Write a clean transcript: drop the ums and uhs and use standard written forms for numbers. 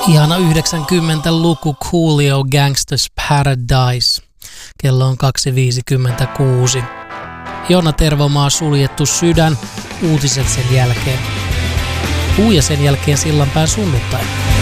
Ihana 90-luku Coolio Gangsters Paradise. Kello on 2.56. Joona Tervomaa Suljettu sydän. Uutiset sen jälkeen. Ja sen jälkeen Sillanpään sunnuntai.